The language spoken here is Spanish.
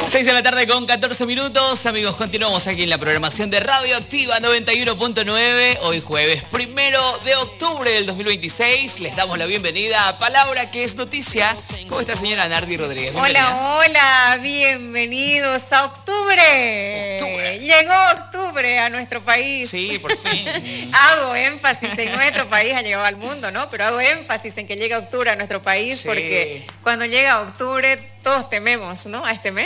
6 de la tarde con 14 minutos. Amigos, continuamos aquí en la programación de Radio Activa 91.9. Hoy jueves 1 de octubre del 2026. Les damos la bienvenida a Palabra que es Noticia. ¿Cómo está, señora Nardi Rodríguez? Hola, bienvenidos a octubre. Llegó octubre a nuestro país. Sí, por fin. Hago énfasis en nuestro país, ha llegado al mundo, ¿no? Pero hago énfasis en que llega octubre a nuestro país, sí, porque cuando llega octubre todos tememos, ¿no? A este mes.